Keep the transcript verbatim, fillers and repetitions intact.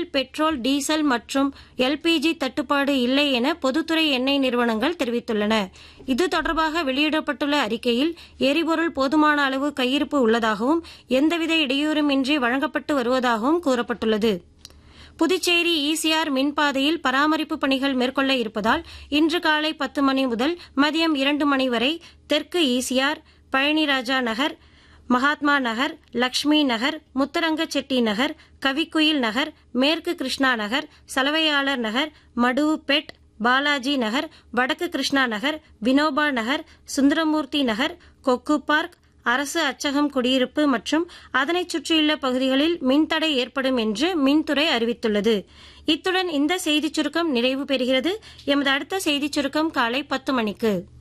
Petrol, diesel மற்றும் LPG தட்டுப்பாடு இல்லை என பொதுத்துறை எண்ணெய் நிறுவனங்கள் தெரிவித்துள்ளன. இது தொடர்பாக வெளியிடப்பட்டுள்ள அறிக்கையில் எரிபொருள் போதுமான அளவு கையிருப்பு உள்ளதாகவும் எந்தவித இடையூறுமின்றி வழங்கப்பட்டு வருவதாகவும் கூறப்பட்டுள்ளது. புதுச்சேரி ஈசிஆர் மின்பாதையில் பராமரிப்பு பணிகள் மேற்கொள்ள இருப்பதால் இன்று காலை பத்து மணி முதல் மதியம் இரண்டு மணி வரை தெற்கு ஈசிஆர், பழனிராஜா நகர், மகாத்மா நகர், லட்சுமி நகர், முத்தரங்க செட்டி நகர், கவிக்குயில் நகர், மேற்கு கிருஷ்ணா நகர், சலவையாளர் நகர், மடுவுப்பேட், பாலாஜி நகர், வடக்கு கிருஷ்ணா நகர், வினோபா நகர், சுந்தரமூர்த்தி நகர், கொக்கு பார்க், அரசு அச்சகம் குடியிருப்பு மற்றும் அதனைச் சுற்றியுள்ள பகுதிகளில் மின்தடை ஏற்படும் என்று மின்துறை அறிவித்துள்ளது. இத்துடன் இந்த செய்திச் சுருக்கம் நிறைவு பெறுகிறது. எமது அடுத்த செய்திச் சுருக்கம் காலை பத்து மணிக்கு.